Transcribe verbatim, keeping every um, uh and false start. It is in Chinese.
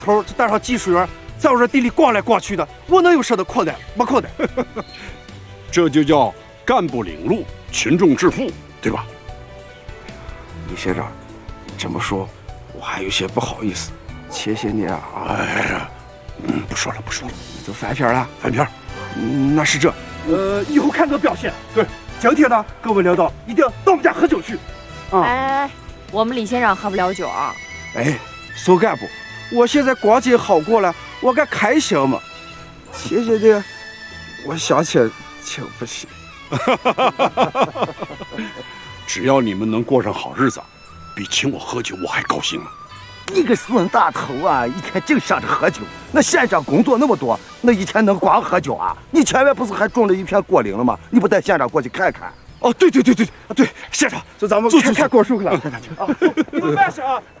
头就带上技术员，在我这地里逛来逛去的，我能有舍得扩大？没扩大。 这就叫干部领路，群众致富，对吧？ 李先生，这么说，我还有些不好意思。前些年啊， 哎呀，嗯，不说了，不说了， 就翻篇了。 翻篇。 嗯，那是这。呃，以后看个表现。对，今天呢，各位领导一定到我们家喝酒去。 啊，哎哎哎，我们李先生喝不了酒啊。 哎，宋干部，我现在光景好过了，我该开心嘛。前些年，我想起请不起。 只要你们能过上好日子，比请我喝酒我还高兴呢。 你个孙大头啊，一天净想着喝酒，那县长工作那么多，那一天能光喝酒啊？你前面不是还种了一片果林了吗？你不带县长过去看看？ 哦，对对对对对，县长，就咱们看看果树去了。啊，你们慢些啊。